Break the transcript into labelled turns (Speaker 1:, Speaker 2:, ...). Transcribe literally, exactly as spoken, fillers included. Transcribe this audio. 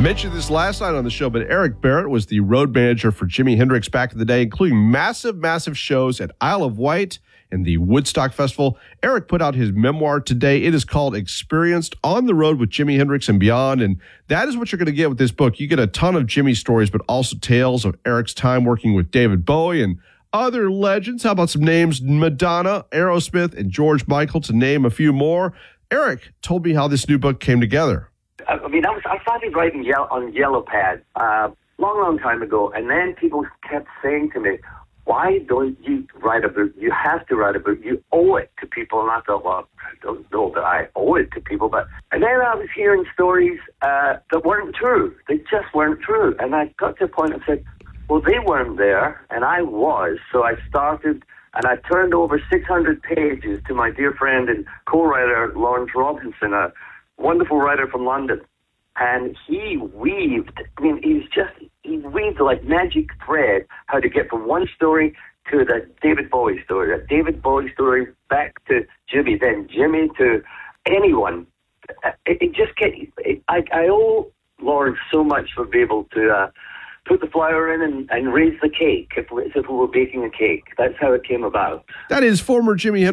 Speaker 1: I mentioned this last night on the show, but Eric Barrett was the road manager for Jimi Hendrix back in the day, including massive, massive shows at Isle of Wight and the Woodstock Festival. Eric put out his memoir today. It is called Experienced on the Road with Jimi Hendrix and Beyond, and that is what you're going to get with this book. You get a ton of Jimi stories, but also tales of Eric's time working with David Bowie and other legends. How about some names? Madonna, Aerosmith, and George Michael, to name a few more. Eric told me how this new book came together.
Speaker 2: I mean, I, was, I started writing yellow, on Yellow Pad uh, long, long time ago, and then people kept saying to me, why don't you write a book? You have to write a book. You owe it to people. And I thought, well, I don't know that I owe it to people. But and then I was hearing stories uh, that weren't true. They just weren't true. And I got to a point and said, well, they weren't there, and I was. So I started, and I turned over six hundred pages to my dear friend and co-writer Lawrence Robinson, a wonderful writer from London. And he weaved, I mean, he's just, he weaved like magic thread how to get from one story to the David Bowie story, the David Bowie story back to Jimmy, then Jimmy to anyone. It, it just get, it, I, I owe Lawrence so much for being able to uh, put the flour in and, and raise the cake if we, if we were baking a cake. That's how it came about.
Speaker 1: That is former Jimi Hendrix